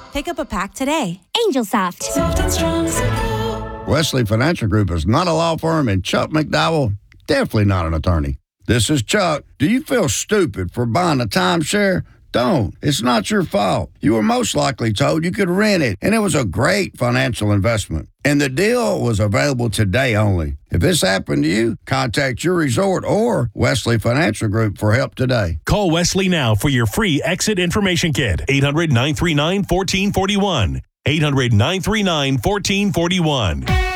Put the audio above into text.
Pick up a pack today. Angel Soft. Soft and strong as a pillow. Wesley Financial Group is not a law firm, and Chuck McDowell, definitely not an attorney. This is Chuck. Do you feel stupid for buying a timeshare? Don't. It's not your fault. You were most likely told you could rent it, and it was a great financial investment. And the deal was available today only. If this happened to you, contact your resort or Wesley Financial Group for help today. Call Wesley now for your free exit information kit. 800-939-1441. 800-939-1441.